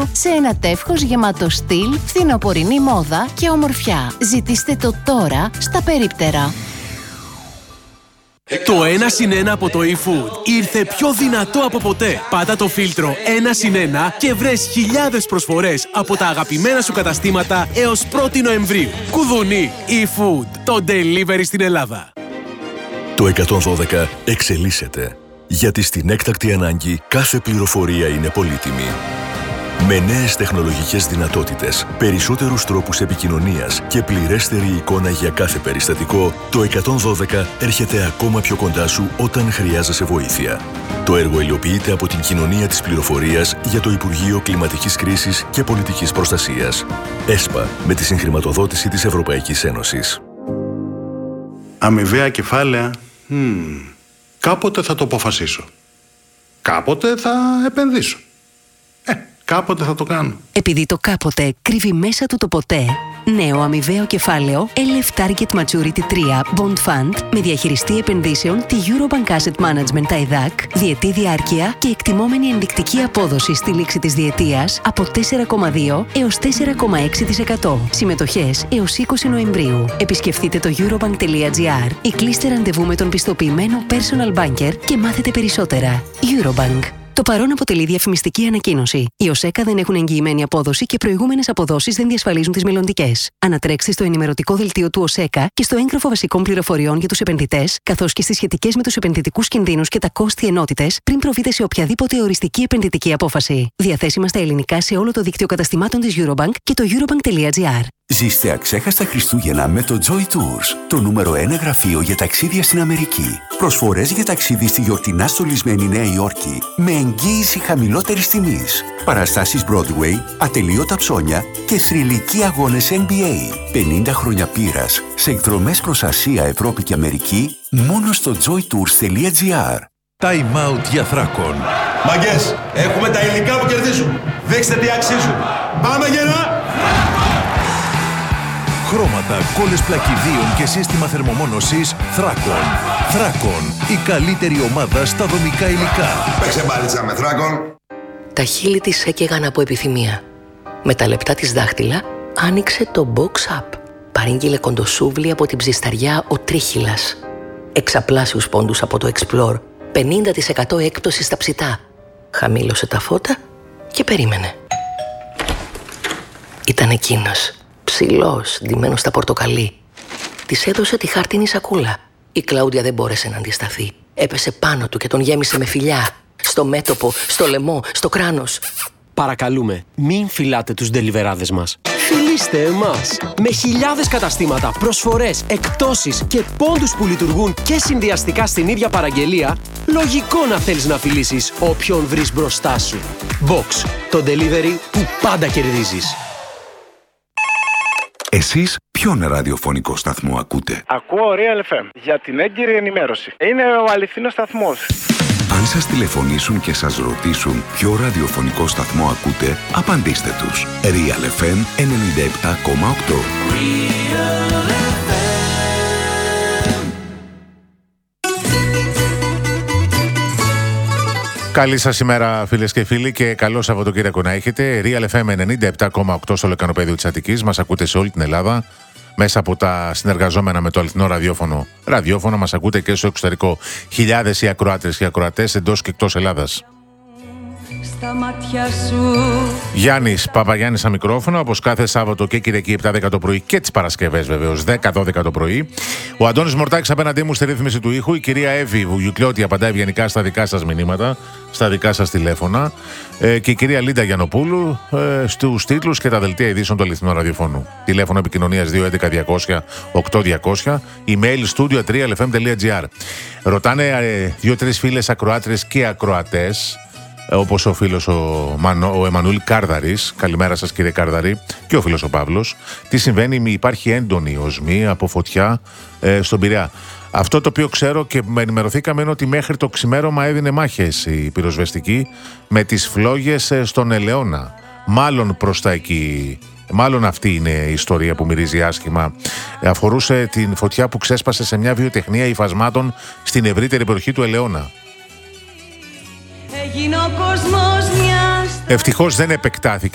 Λιβαδίου σε ένα τεύχος γεμάτο στυλ, φθινοπορεινή μόδα και ομορφιά. Ζητήστε το τώρα στα περίπτερα. Το 1+1 από το eFood ήρθε πιο δυνατό από ποτέ. Πάτα το φίλτρο 1+1 και βρες χιλιάδες προσφορές από τα αγαπημένα σου καταστήματα έως 1η Νοεμβρίου. Κουδουνί eFood, το delivery στην Ελλάδα. Το 112 εξελίσσεται, γιατί στην έκτακτη ανάγκη κάθε πληροφορία είναι πολύτιμη. Με νέες τεχνολογικές δυνατότητες, περισσότερους τρόπους επικοινωνίας και πληρέστερη εικόνα για κάθε περιστατικό, το 112 έρχεται ακόμα πιο κοντά σου όταν χρειάζεσαι βοήθεια. Το έργο υλοποιείται από την Κοινωνία της Πληροφορίας για το Υπουργείο Κλιματικής Κρίσης και Πολιτικής Προστασίας. ΕΣΠΑ, με τη συγχρηματοδότηση της Ευρωπαϊκής Ένωσης. Αμοιβαία κεφάλαια. Κάποτε θα το αποφασίσω. Κάποτε θα επενδύσω. Κάποτε θα το κάνω. Επειδή το κάποτε κρύβει μέσα του το ποτέ, νέο αμοιβαίο κεφάλαιο LF Target Maturity 3 Bond Fund με διαχειριστή επενδύσεων τη Eurobank Asset Management TAIDAC, διετή διάρκεια και εκτιμόμενη ενδεικτική απόδοση στη λήξη της διετίας από 4,2 έως 4,6%. Συμμετοχές έως 20 Νοεμβρίου. Επισκεφτείτε το eurobank.gr ή κλείστε ραντεβού με τον πιστοποιημένο personal banker και μάθετε περισσότερα. Eurobank. Το παρόν αποτελεί διαφημιστική ανακοίνωση. Οι ΟΣΕΚΑ δεν έχουν εγγυημένη απόδοση και προηγούμενες αποδόσεις δεν διασφαλίζουν τις μελλοντικές. Ανατρέξτε στο ενημερωτικό δελτίο του ΟΣΕΚΑ και στο έγγραφο βασικών πληροφοριών για τους επενδυτές, καθώς και στις σχετικές με τους επενδυτικούς κινδύνους και τα κόστη ενότητες, πριν προβείτε σε οποιαδήποτε οριστική επενδυτική απόφαση. Διαθέσιμα στα ελληνικά σε όλο το δίκτυο καταστημάτων της Eurobank και το eurobank.gr. Ζήστε αξέχαστα Χριστούγεννα με το Joy Tours, το νούμερο 1 γραφείο για ταξίδια στην Αμερική. Προσφορές για ταξίδι στη γιορτινά στολισμένη Νέα Υόρκη με εγγύηση χαμηλότερης τιμής. Παραστάσεις Broadway, ατελείωτα ψώνια και θρυλικοί αγώνες NBA. 50 χρόνια πείρας σε εκδρομές προς Ασία, Ευρώπη και Αμερική μόνο στο joytours.gr. Time out για Θράκον. Μαγκές, έχουμε τα υλικά που κερδίζουν. Δείξτε τι αξίζουν. Πάμε γερά! Χρώματα, κόλλες πλακιδίων και σύστημα θερμομόνωσης Θράκον. Θράκον, η καλύτερη ομάδα στα δομικά υλικά. Παίξε μπάλιτσα με Θράκον. Τα χείλη της έκαιγαν από επιθυμία. Με τα λεπτά της δάχτυλα άνοιξε το box up. Παρήγγειλε κοντοσούβλι από την ψισταριά ο Τρίχυλας. Εξαπλάσιους πόντους από το Explore. 50% έκπτωση στα ψητά. Χαμήλωσε τα φώτα και περίμενε. Ήταν εκείνος. Ψηλός, ντυμένος στα πορτοκαλί. Της έδωσε τη χάρτινη σακούλα. Η Κλάουντια δεν μπόρεσε να αντισταθεί. Έπεσε πάνω του και τον γέμισε με φιλιά. Στο μέτωπο, στο λαιμό, στο κράνος. Παρακαλούμε, μην φυλάτε τους ντελιβεράδες μας. Φιλήστε εμάς! Με χιλιάδες καταστήματα, προσφορές, εκπτώσεις και πόντους που λειτουργούν και συνδυαστικά στην ίδια παραγγελία, λογικό να θέλεις να φιλήσεις όποιον βρεις μπροστά σου. Box, το delivery που πάντα κερδίζεις. Εσείς ποιον ραδιοφωνικό σταθμό ακούτε? Ακούω Real FM για την έγκυρη ενημέρωση. Είναι ο αληθινός σταθμός. Αν σας τηλεφωνήσουν και σας ρωτήσουν ποιο ραδιοφωνικό σταθμό ακούτε, απαντήστε τους. Real FM 97,8. Καλή σας ημέρα, φίλες και φίλοι, και καλό Σαββατοκύριακο να έχετε. Real FM 97,8 στο λεκανοπέδιο της Αττικής. Μας ακούτε σε όλη την Ελλάδα. Μέσα από τα συνεργαζόμενα με το αληθινό ραδιόφωνο μας ακούτε και στο εξωτερικό. Χιλιάδες οι ακροάτες και ακροατές εντός και εκτός Ελλάδας. Στα μάτια σου. Γιάννης Παπαγιάννης στα μικρόφωνο, όπως κάθε Σάββατο και Κυριακή 7-10 το πρωί και τις Παρασκευές βεβαίως 10-12 το πρωί. Ο Αντώνης Μορτάκης απέναντί μου στη ρύθμιση του ήχου. Η κυρία Εύη Βουγιουκλιώτη απαντάει ευγενικά στα δικά σας μηνύματα, στα δικά σας τηλέφωνα. Και η κυρία Λίντα Γιαννοπούλου στους τίτλους και τα δελτία ειδήσεων του αληθινού ραδιοφώνου. Τηλέφωνο επικοινωνίας 211-200-8200. Email studio@realfm.gr. Ρωτάνε 2-3 φίλες ακροάτρες και ακροατές, όπως ο φίλος ο Εμμανουήλ Κάρδαρης, καλημέρα σας κύριε Κάρδαρη, και ο φίλος ο Παύλος, τι συμβαίνει, υπάρχει έντονη οσμή από φωτιά στον Πειραιά. Αυτό το οποίο ξέρω και ενημερωθήκαμε είναι ότι μέχρι το ξημέρωμα έδινε μάχες η πυροσβεστική με τις φλόγες στον Ελαιώνα. Μάλλον προς τα εκεί. Μάλλον αυτή είναι η ιστορία που μυρίζει άσχημα. Αφορούσε την φωτιά που ξέσπασε σε μια βιοτεχνία υφασμάτων στην ευρύτερη περιοχή του Ελαιώνα. Ευτυχώς δεν επεκτάθηκε